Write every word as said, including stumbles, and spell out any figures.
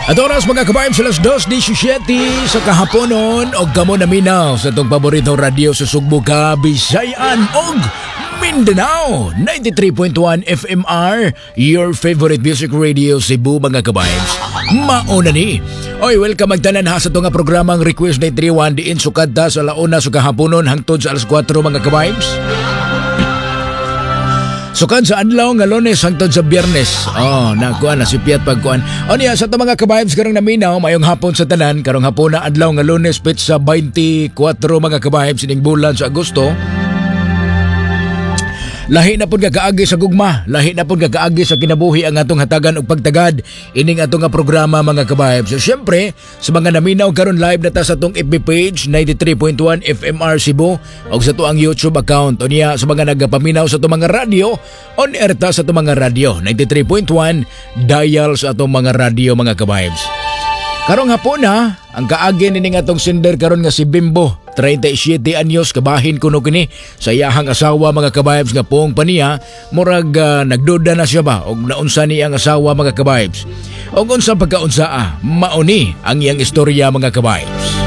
At oras mga kabayan sa alas dos disyesiyete sa kahaponon o kamo na minaw sa itong paboritong radio sa Sugbo, Kabisayan og Mindanao. ninety-three point one F M R, your favorite music radio Cebu mga kabayan. Mauna ni. Oy, welcome magtanan ha sa itong programang Request nine three one diin sukadta sa launa sa kahaponon hangtod sa alas kwatro mga kabayan. Sukan sa adlaw nga Lunes hangtod sa Biyernes. Oh, nakuan na si Piat pagkuan. O niya sa mga kabahibs karong naminaw mayong hapon sa tanan karong hapon na adlaw nga Lunes pit sa twenty-four mga kabahibs sining bulan sa Agosto. Lahi na pud nga kaagi sa gugma, lahi na pud nga kaagi sa kinabuhi ang atong hatagan og pagtagad ining atong nga programa mga kabahibs. So syempre, sa mga naminaw karon live na ta sa atong F B page ninety-three point one F M R Cebu og sa tuang YouTube account. O niya sa mga nagapaminaw sa atong mga radio, on air ta sa atong mga radio ninety-three point one dial sa atong mga radio mga kabahibs. Karong hapon ha, ang kaagi nining atong sender karon nga si Bimbo, thirty-seven anyos, kabahin kuno kini sa iyahang asawa mga kabayibs nga poong paniya, murag uh, nagduda na siya ba og naunsa ni ang asawa mga kabayibs. Og unsa pagkaunsa ah, mauni ang iyang istorya mga kabayibs.